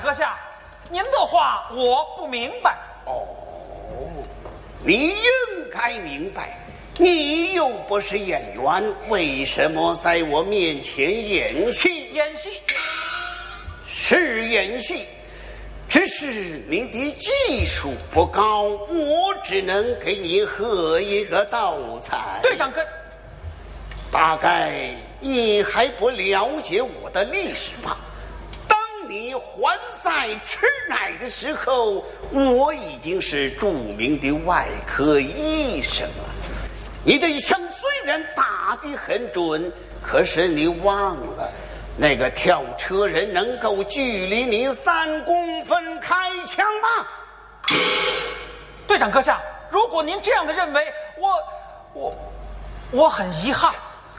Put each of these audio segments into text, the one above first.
阁下，您的话我不明白。 哦，你应该明白，你又不是演员，为什么在我面前演戏？ 演戏是演戏，只是你的技术不高，我只能给你喝一个倒彩。 队长跟， 大概你还不了解我的历史吧？当你还在吃奶的时候，我已经是著名的外科医生了。你的一枪虽然打得很准，可是你忘了，那个跳车人能够距离你3公分开枪吗？ 队长阁下，如果您这样的认为，我很遗憾。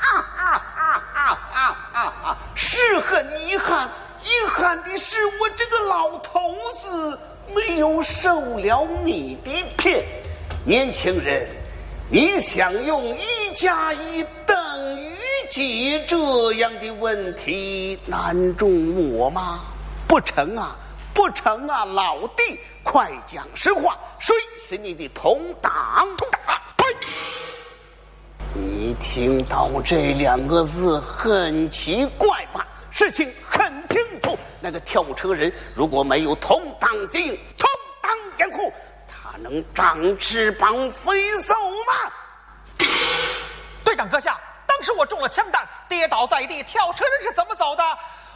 是很遗憾，遗憾的是我这个老头子没有受了你的骗。年轻人，你想用1+1等于几这样的问题难住我吗？不成啊，不成啊，老弟，快讲实话，谁是你的同党？你听到这2个字很奇怪吧？事情很清楚，那个跳车人如果没有同党经营、同党掩护，他能长翅膀飞走吗？ 队长阁下，当时我中了枪弹，跌倒在地，跳车人是怎么走的？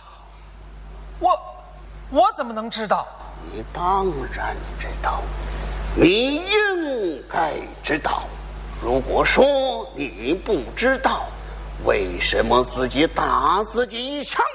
我怎么能知道？ 你当然知道，你应该知道。如果说你不知道，为什么自己打自己一枪？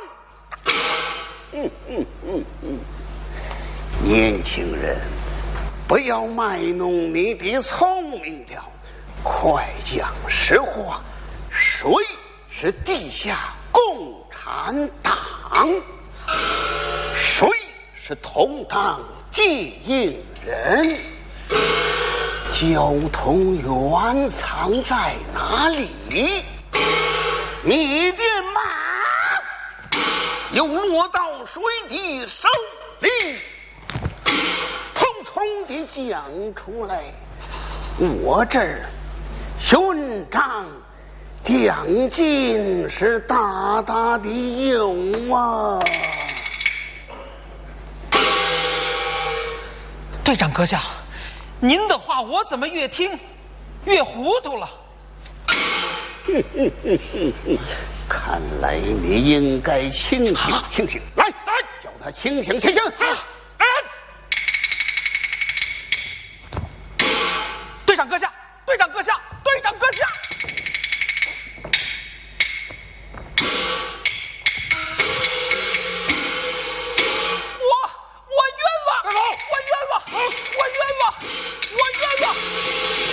年轻人，不要卖弄你的聪明了，快讲实话，谁是地下共产党？谁是同党接应人？交通员藏在哪里？你的马又落到谁的手里？通通地讲出来，我这儿勋章奖金是大大的有啊！ 队长阁下，您的话我怎么越听越糊涂了？ 看来你应该清醒清醒，来，叫他清醒清醒！